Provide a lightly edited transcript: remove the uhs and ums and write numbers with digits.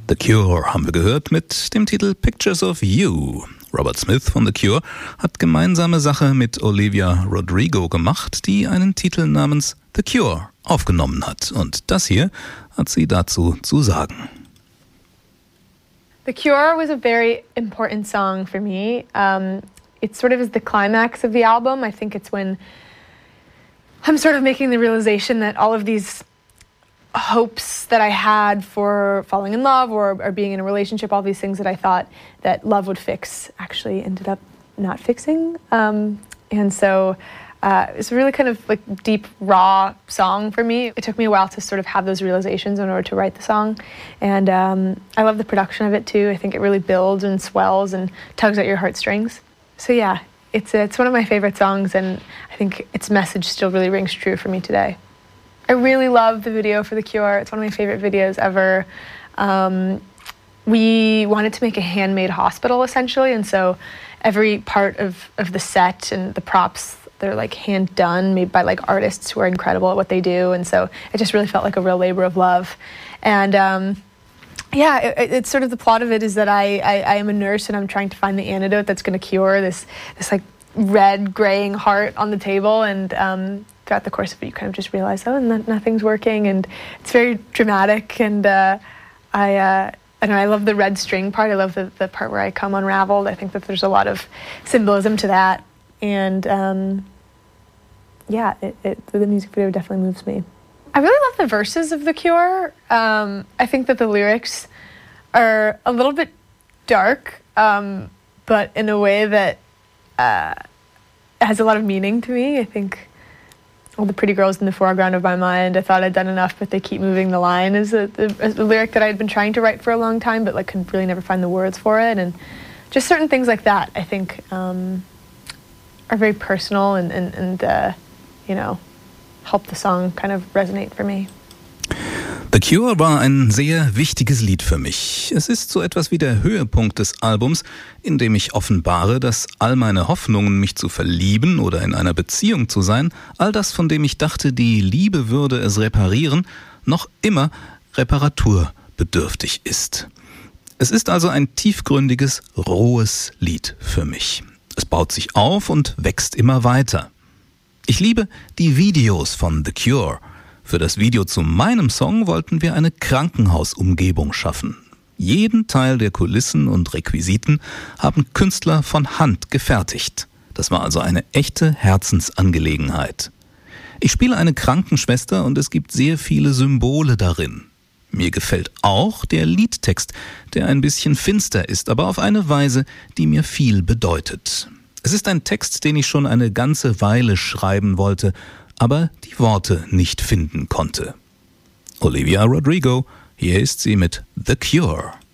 The Cure haben wir gehört mit dem Titel Pictures of You. Robert Smith von The Cure hat gemeinsame Sache mit Olivia Rodrigo gemacht, die einen Titel namens The Cure aufgenommen hat. Und das hier hat sie dazu zu sagen. The Cure was a very important song for me. It sort of is the climax of the album. I think it's when I'm sort of making the realization that all of these hopes that I had for falling in love or being in a relationship, all these things that I thought that love would fix actually ended up not fixing. And so it's a really kind of like deep, raw song for me. It took me a while to sort of have those realizations in order to write the song. And I love the production of it too. I think it really builds and swells and tugs at your heartstrings. So yeah, it's one of my favorite songs, and I think its message still really rings true for me today. I really love the video for The Cure. It's one of my favorite videos ever. We wanted to make a handmade hospital, essentially, and so every part of the set and the props, they're like hand done, made by like artists who are incredible at what they do, and so it just really felt like a real labor of love. And it's sort of the plot of it is that I am a nurse and I'm trying to find the antidote that's going to cure this like red graying heart on the table, and throughout the course of it, you kind of just realize, nothing's working, and it's very dramatic. And I love the red string part. I love the part where I come unraveled. I think that there's a lot of symbolism to that, and the music video definitely moves me. I really love the verses of The Cure. I think that the lyrics are a little bit dark, but in a way that has a lot of meaning to me. I think all the pretty girls in the foreground of my mind, I thought I'd done enough, but they keep moving the line is a lyric that I had been trying to write for a long time, but like could really never find the words for it. And just certain things like that, I think, are very personal and help the song kind of resonate for me. The Cure war ein sehr wichtiges Lied für mich. Es ist so etwas wie der Höhepunkt des Albums, in dem ich offenbare, dass all meine Hoffnungen, mich zu verlieben oder in einer Beziehung zu sein, all das, von dem ich dachte, die Liebe würde es reparieren, noch immer reparaturbedürftig ist. Es ist also ein tiefgründiges, rohes Lied für mich. Es baut sich auf und wächst immer weiter. Ich liebe die Videos von The Cure. Für das Video zu meinem Song wollten wir eine Krankenhausumgebung schaffen. Jeden Teil der Kulissen und Requisiten haben Künstler von Hand gefertigt. Das war also eine echte Herzensangelegenheit. Ich spiele eine Krankenschwester und es gibt sehr viele Symbole darin. Mir gefällt auch der Liedtext, der ein bisschen finster ist, aber auf eine Weise, die mir viel bedeutet. Es ist ein Text, den ich schon eine ganze Weile schreiben wollte, aber die Worte nicht finden konnte. Olivia Rodrigo, hier ist sie mit The Cure.